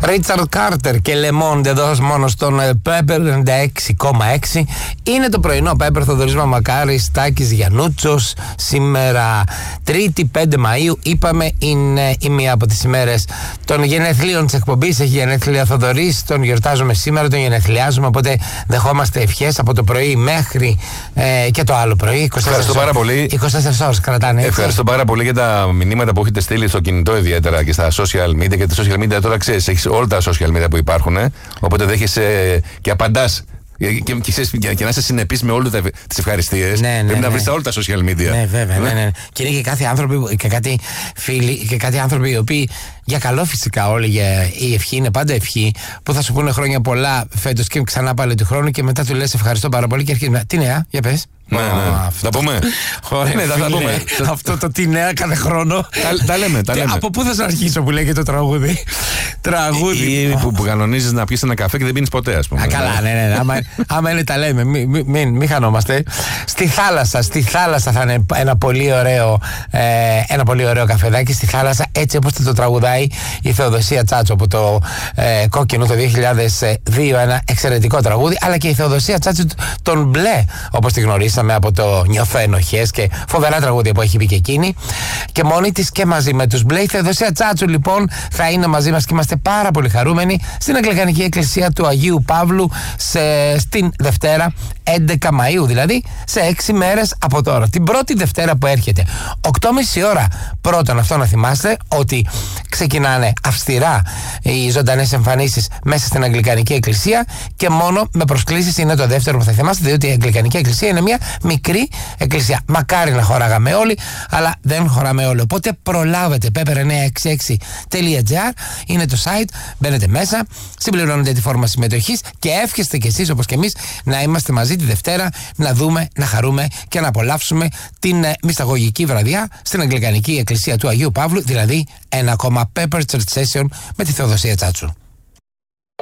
Ρίτσαρντ Κάρτερ και Λεμόντε εδώ μόνο στον Pepper 96,6. Είναι το πρωινό Pepper, Θοδωρής Μαμακάρης, Τάκης Γιαννούτσος. Σήμερα Τρίτη 5 Μαΐου. Είπαμε είναι η μία από τις ημέρες των γενεθλίων της εκπομπής. Έχει γενέθλια Θοδωρής, τον γιορτάζουμε σήμερα, τον γενεθλιάζουμε. Οπότε δεχόμαστε ευχές από το πρωί μέχρι και το άλλο πρωί. Ευχαριστώ πάρα πολύ. 24 ώρες κρατάνε. Έτσι. Ευχαριστώ πάρα πολύ για τα μηνύματα που έχετε στείλει στο κινητό, ιδιαίτερα και στα social media. Και τα social media τώρα ξέρεις, έχεις όλα τα social media που υπάρχουν. Οπότε δέχεσαι και απαντάς. Και να είσαι συνεπής με όλες τις ευχαριστίες. Πρέπει να βρεις όλα τα social media. Ναι, βέβαια. Ναι. Και είναι και κάτι άνθρωποι και κάτι φίλοι και κάτι άνθρωποι οι οποίοι για καλό φυσικά όλοι η ευχή είναι πάντα ευχή, που θα σου πούνε χρόνια πολλά φέτος και ξανά πάλι του χρόνου και μετά του λες ευχαριστώ πάρα πολύ και αρχίζει. Τι νέα, για πες. Ναι. Θα πούμε. Θα πούμε. Αυτό το τι νέα κάθε χρόνο. Τα λέμε. Από πού θα σου αρχίσω που λέγεται το τραγούδι. Ή που κανονίζεις να πιεις ένα καφέ και δεν πίνεις ποτέ, ας πούμε. Καλά, ναι. Άμα είναι τα λέμε. Μην χανόμαστε. Στη θάλασσα θα είναι ένα πολύ ωραίο καφεδάκι. Στη θάλασσα, έτσι όπως το τραγουδάει η Θεοδοσία Τσάτσου από το Κόκκινο το 2002. Ένα εξαιρετικό τραγούδι. Αλλά και η Θεοδοσία Τσάτσου τον Μπλε, όπως τη γνωρίσαμε από το Νιώθω ενοχές και φοβερά τραγούδια που έχει πει και εκείνη. Και μόνη της και μαζί με τους Μπλε. Η Θεοδοσία Τσάτσου λοιπόν θα είναι μαζί μας και είμαστε πάρα πολύ χαρούμενοι στην Αγγλικανική Εκκλησία του Αγίου Παύλου στην Δευτέρα 11 Μαΐου, δηλαδή σε 6 μέρες από τώρα. Την πρώτη Δευτέρα που έρχεται 8.30 ώρα. Πρώτον, αυτό να θυμάστε ότι ξεκινάνε αυστηρά οι ζωντανές εμφανίσεις μέσα στην Αγγλικανική Εκκλησία και μόνο με προσκλήσεις είναι το δεύτερο που θα θυμάστε, διότι η Αγγλικανική Εκκλησία είναι μια μικρή εκκλησία. Μακάρι να χωράγαμε όλοι, αλλά δεν χωράμε όλοι. Οπότε προλάβετε. pepper966.gr είναι το site. Μπαίνετε μέσα, συμπληρώνετε τη φόρμα συμμετοχής και εύχεστε κι εσείς όπως και εμείς να είμαστε μαζί τη Δευτέρα, να δούμε, να χαρούμε και να απολαύσουμε την μυσταγωγική βραδιά στην Αγγλικανική Εκκλησία του Αγίου Παύλου, δηλαδή ένα ακόμα Pepper Church Session με τη Θεοδοσία Τσάτσου.